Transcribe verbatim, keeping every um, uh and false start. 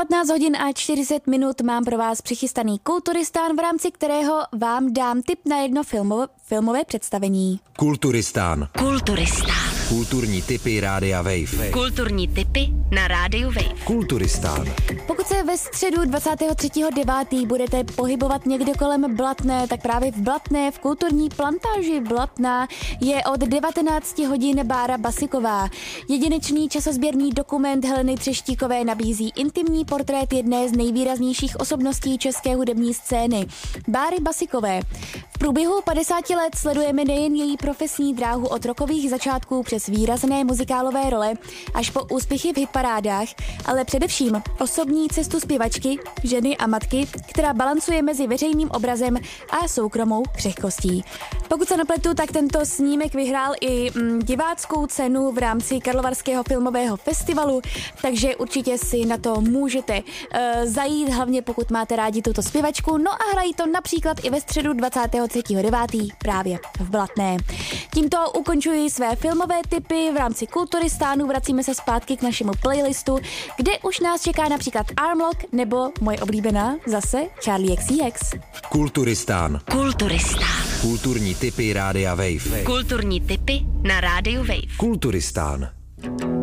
patnáct hodin a čtyřicet minut mám pro vás přichystaný Kulturistán, v rámci kterého vám dám tip na jedno filmové, filmové představení. Kulturistán. Kulturistán. Kulturní tipy Rádia Wave. Kulturní tipy na Rádiu Wave. Kulturistán. Pokud se ve středu dvacátého třetího devátého budete pohybovat někde kolem Blatné, tak právě v Blatné, v kulturní plantáži Blatná, je od devatenácti hodin Bára Basiková. Jedinečný časozběrný dokument Heleny Třeštíkové nabízí intimní portrét jedné z nejvýraznějších osobností české hudební scény, Báry Basikové. V průběhu padesáti let sledujeme nejen její profesní dráhu od rockových začátků přes výrazné muzikálové role až po úspěchy v hitparádách, ale především osobní cestu zpěvačky, ženy a matky, která balancuje mezi veřejným obrazem a soukromou křehkostí. Pokud se nepletu, tak tento snímek vyhrál i mm, diváckou cenu v rámci Karlovarského filmového festivalu, takže určitě si na to můžete uh, zajít, hlavně pokud máte rádi tuto zpěvačku. No a hrají to například i ve středu dvacátého třetího devátého právě v Blatné. Tímto ukončuji své filmové tipy v rámci Kulturistánu, vracíme se zpátky k našemu playlistu, kde už nás čeká například Armlock nebo moje oblíbená zase Charlie X C X. Kulturistán. Kulturistán. Kulturní tipy Rádia Wave. Kulturní tipy na Rádiu Wave. Kulturistán.